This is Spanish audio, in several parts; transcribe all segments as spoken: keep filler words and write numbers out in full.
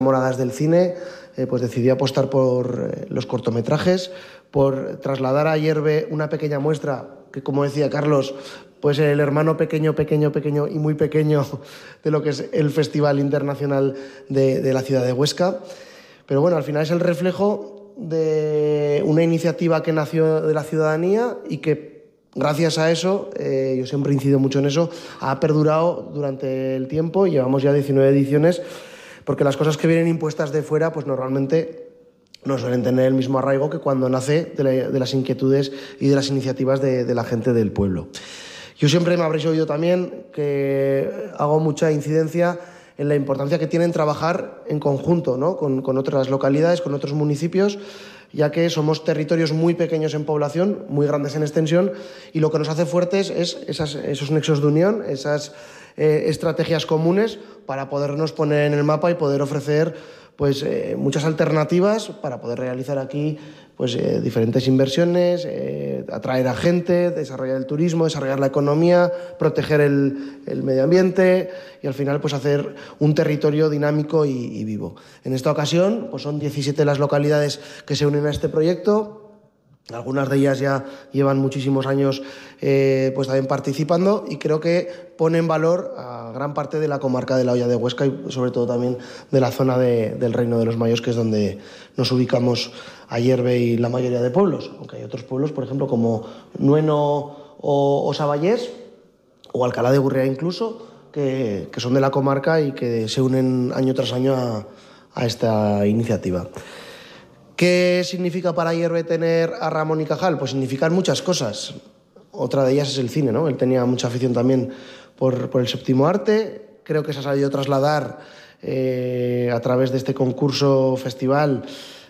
enamoradas del cine, eh, pues decidió apostar por eh, los cortometrajes, por trasladar a Ayerbe una pequeña muestra que, como decía Carlos, puede ser el hermano pequeño, pequeño, pequeño y muy pequeño de lo que es el Festival Internacional de, de la ciudad de Huesca. Pero bueno, al final es el reflejo de una iniciativa que nació de la ciudadanía y que, gracias a eso, eh, yo siempre incido mucho en eso, ha perdurado durante el tiempo. Llevamos ya diecinueve ediciones, porque las cosas que vienen impuestas de fuera, pues normalmente no suelen tener el mismo arraigo que cuando nace de, la, de las inquietudes y de las iniciativas de, de la gente del pueblo. Yo siempre me habréis oído también que hago mucha incidencia en la importancia que tiene trabajar en conjunto, ¿no? con, con otras localidades, con otros municipios, ya que somos territorios muy pequeños en población, muy grandes en extensión, y lo que nos hace fuertes es esas, esos nexos de unión, esas eh, estrategias comunes para podernos poner en el mapa y poder ofrecer pues, eh, muchas alternativas para poder realizar aquí pues, eh, diferentes inversiones, eh, atraer a gente, desarrollar el turismo, desarrollar la economía, proteger el, el medio ambiente y al final pues, hacer un territorio dinámico y, y vivo. En esta ocasión pues, son diecisiete las localidades que se unen a este proyecto. Algunas de ellas ya llevan muchísimos años eh, pues también participando y creo que pone en valor a gran parte de la comarca de la Hoya de Huesca y sobre todo también de la zona de, del Reino de los Mayos, que es donde nos ubicamos Ayerbe y la mayoría de pueblos, aunque hay otros pueblos, por ejemplo, como Nueno o, o Saballés o Alcalá de Gurrea incluso, que, que son de la comarca y que se unen año tras año a, a esta iniciativa. ¿Qué significa para Ayerbe tener a Ramón y Cajal? Pues significan muchas cosas. Otra de ellas es el cine, ¿no? Él tenía mucha afición también por, por el séptimo arte. Creo que se ha sabido trasladar eh, a través de este concurso festival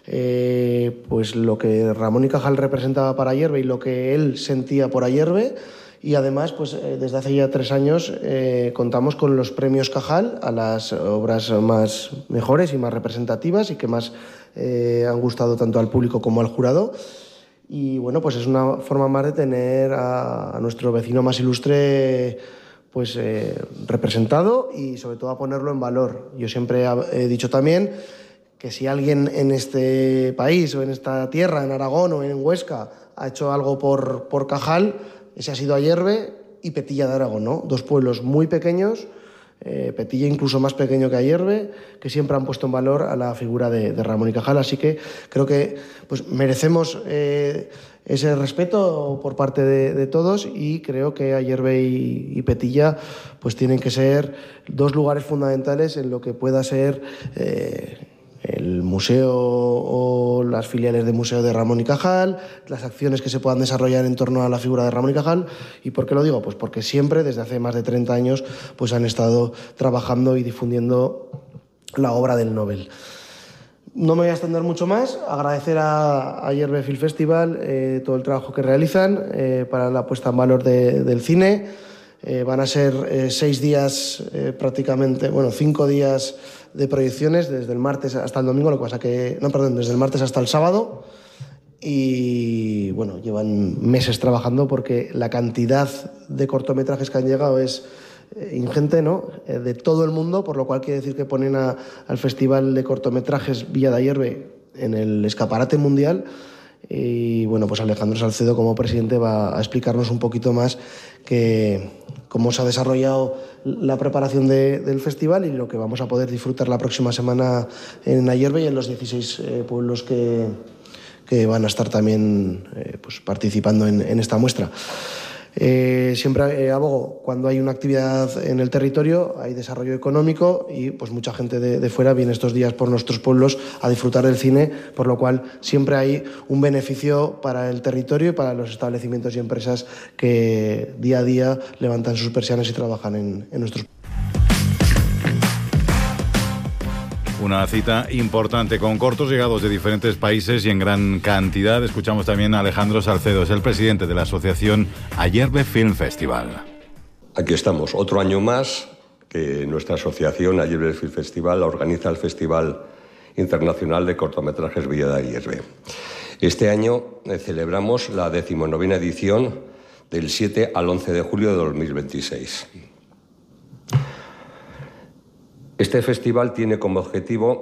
eh, pues lo que Ramón y Cajal representaba para Ayerbe y lo que él sentía por Ayerbe. Y además, pues eh, desde hace ya tres años eh, contamos con los premios Cajal a las obras más mejores y más representativas y que más eh, han gustado tanto al público como al jurado. Y bueno, pues es una forma más de tener a, a nuestro vecino más ilustre pues eh, representado y sobre todo a ponerlo en valor. Yo siempre he dicho también que si alguien en este país o en esta tierra, en Aragón o en Huesca, ha hecho algo por, por Cajal, ese ha sido Ayerbe y Petilla de Aragón, ¿no? Dos pueblos muy pequeños, eh, Petilla incluso más pequeño que Ayerbe, que siempre han puesto en valor a la figura de, de Ramón y Cajal. Así que creo que pues, merecemos eh, ese respeto por parte de, de todos y creo que Ayerbe y, y Petilla pues, tienen que ser dos lugares fundamentales en lo que pueda ser Eh, el museo o las filiales de museo de Ramón y Cajal, las acciones que se puedan desarrollar en torno a la figura de Ramón y Cajal. ¿Y por qué lo digo? Pues porque siempre, desde hace más de treinta años, pues han estado trabajando y difundiendo la obra del Nobel. No me voy a extender mucho más, agradecer a Ayerbe Film Festival eh, todo el trabajo que realizan eh, para la puesta en valor de, del cine. Eh, van a ser eh, seis días eh, prácticamente, bueno, cinco días de proyecciones desde el martes hasta el domingo, lo que pasa que, no, perdón, desde el martes hasta el sábado y, bueno, llevan meses trabajando porque la cantidad de cortometrajes que han llegado es eh, ingente, ¿no?, eh, de todo el mundo, por lo cual quiere decir que ponen a, al Festival de Cortometrajes Villa de Ayerbe en el escaparate mundial. Y bueno, pues Alejandro Salcedo como presidente va a explicarnos un poquito más que, cómo se ha desarrollado la preparación de, del festival y lo que vamos a poder disfrutar la próxima semana en Ayerbe y en los dieciséis eh, pueblos que, que van a estar también eh, pues participando en, en esta muestra. Eh, siempre eh, abogo, cuando hay una actividad en el territorio hay desarrollo económico y pues mucha gente de, de fuera viene estos días por nuestros pueblos a disfrutar del cine, por lo cual siempre hay un beneficio para el territorio y para los establecimientos y empresas que día a día levantan sus persianas y trabajan en, en nuestros pueblos. Una cita importante con cortos llegados de diferentes países y en gran cantidad. Escuchamos también a Alejandro Salcedo, es el presidente de la asociación Ayerbe Film Festival. Aquí estamos, otro año más que nuestra asociación Ayerbe Film Festival organiza el Festival Internacional de Cortometrajes Villa de Ayerbe. Este año eh, celebramos la decimonovena edición del siete al once de julio de dos mil veintiséis. Este festival tiene como objetivo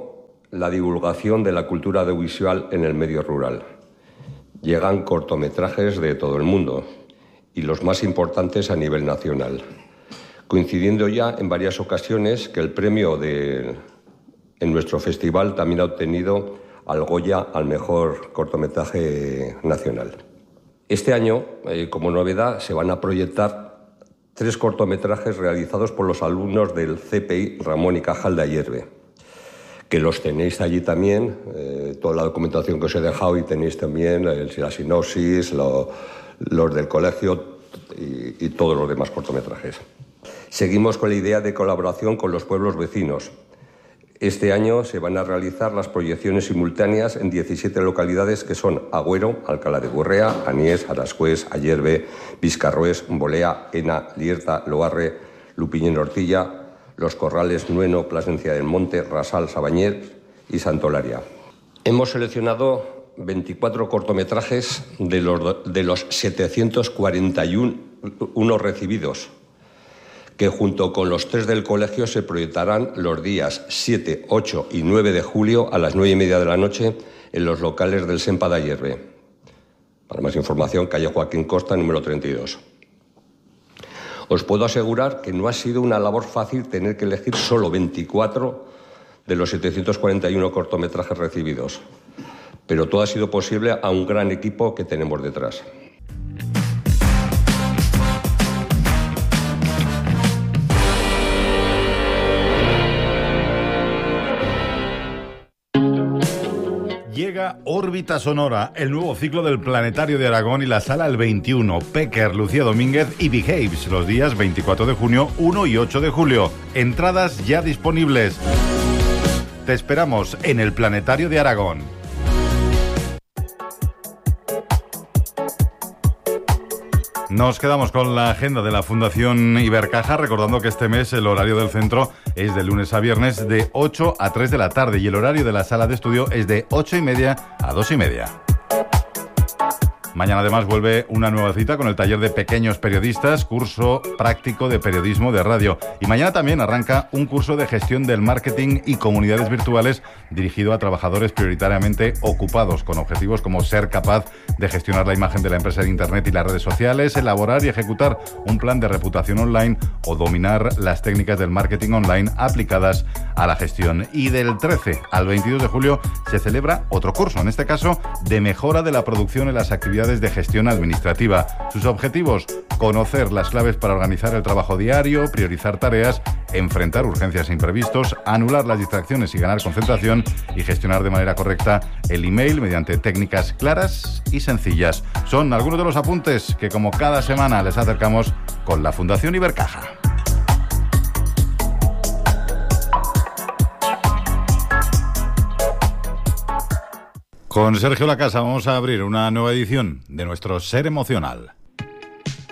la divulgación de la cultura audiovisual en el medio rural. Llegan cortometrajes de todo el mundo y los más importantes a nivel nacional, coincidiendo ya en varias ocasiones que el premio de, en nuestro festival también ha obtenido al Goya al mejor cortometraje nacional. Este año, eh, como novedad, se van a proyectar tres cortometrajes realizados por los alumnos del C P I Ramón y Cajal de Ayerbe, que los tenéis allí también, eh, toda la documentación que os he dejado, y tenéis también eh, la sinopsis, lo, los del colegio y, y todos los demás cortometrajes. Seguimos con la idea de colaboración con los pueblos vecinos. Este año se van a realizar las proyecciones simultáneas en diecisiete localidades que son Agüero, Alcalá de Gurrea, Aniés, Arascués, Ayerbe, Viscarrués, Bolea, Ena, Lierta, Loarre, Lupiñén, Ortilla, Los Corrales, Nueno, Plasencia del Monte, Rasal, Sabañés y Santolaria. Hemos seleccionado veinticuatro cortometrajes de los, de los setecientos cuarenta y uno recibidos, que junto con los tres del colegio se proyectarán los días siete, ocho y nueve de julio a las nueve y media de la noche en los locales del SEMPA de Ayerbe. Para más información, calle Joaquín Costa, número treinta y dos. Os puedo asegurar que no ha sido una labor fácil tener que elegir solo veinticuatro de los setecientos cuarenta y uno cortometrajes recibidos, pero todo ha sido posible a un gran equipo que tenemos detrás. Llega Órbita Sonora, el nuevo ciclo del Planetario de Aragón y la Sala El veintiuno. Pecker, Lucía Domínguez y Behaves, los días veinticuatro de junio, uno y ocho de julio. Entradas ya disponibles. Te esperamos en el Planetario de Aragón. Nos quedamos con la agenda de la Fundación Ibercaja, recordando que este mes el horario del centro es de lunes a viernes de ocho a tres de la tarde y el horario de la sala de estudio es de ocho y media a dos y media. Mañana además vuelve una nueva cita con el taller de pequeños periodistas, curso práctico de periodismo de radio. Y mañana también arranca un curso de gestión del marketing y comunidades virtuales dirigido a trabajadores prioritariamente ocupados, con objetivos como ser capaz de gestionar la imagen de la empresa de Internet y las redes sociales, elaborar y ejecutar un plan de reputación online o dominar las técnicas del marketing online aplicadas a la gestión. Y del trece al veintidós de julio se celebra otro curso, en este caso de mejora de la producción en las actividades de gestión administrativa. Sus objetivos: conocer las claves para organizar el trabajo diario, priorizar tareas, enfrentar urgencias e imprevistos, anular las distracciones y ganar concentración, y gestionar de manera correcta el email mediante técnicas claras y sencillas. Son algunos de los apuntes que, como cada semana, les acercamos con la Fundación Ibercaja. Con Sergio Lacasa vamos a abrir una nueva edición de nuestro Ser Emocional.